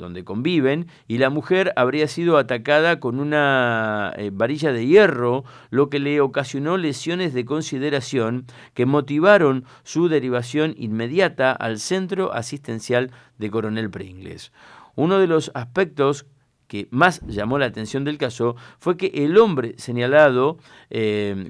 donde conviven, y la mujer habría sido atacada con una varilla de hierro, lo que le ocasionó lesiones de consideración que motivaron su derivación inmediata al Centro Asistencial de Coronel Pringles. Uno de los aspectos que más llamó la atención del caso fue que el hombre señalado